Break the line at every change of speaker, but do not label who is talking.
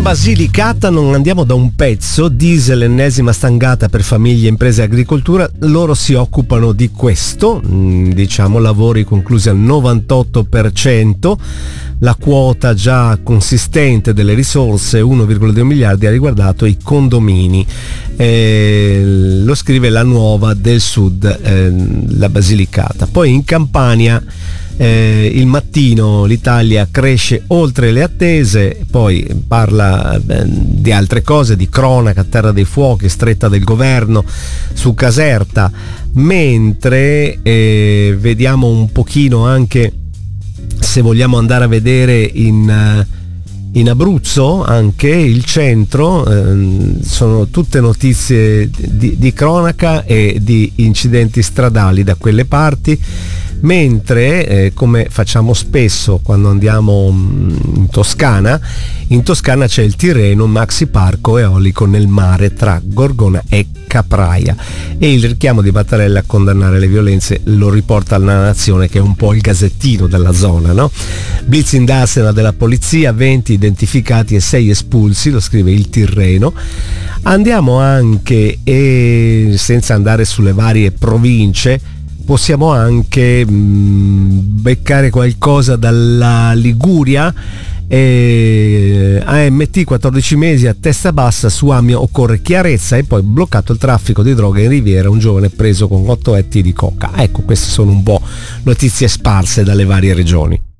In Basilicata non andiamo da un pezzo, diesel, ennesima stangata per famiglie, imprese e agricoltura. Loro si occupano di questo, diciamo lavori conclusi al 98%, la quota già consistente delle risorse, 1,2 miliardi, ha riguardato i condomini. Lo scrive La Nuova del Sud, la Basilicata. Poi in Campania Il Mattino, l'Italia cresce oltre le attese, poi parla di altre cose, di cronaca, terra dei fuochi, stretta del governo su Caserta, mentre vediamo un pochino anche, se vogliamo andare a vedere in Abruzzo, anche il centro, sono tutte notizie di cronaca e di incidenti stradali da quelle parti, mentre come facciamo spesso quando andiamo in Toscana c'è il Tirreno, maxi parco eolico nel mare tra Gorgona e Capraia, e il richiamo di Mattarella a condannare le violenze lo riporta alla Nazione, che è un po' il gazzettino della zona, no? Blitz in Darsena della polizia, 20 identificati e 6 espulsi, lo scrive il Tirreno. Andiamo anche, e senza andare sulle varie province, possiamo anche beccare qualcosa dalla Liguria. AMT 14 mesi a testa bassa, su Amio occorre chiarezza, e poi bloccato il traffico di droga in Riviera, un giovane preso con 8 etti di coca. Ecco, queste sono un po' notizie sparse dalle varie regioni.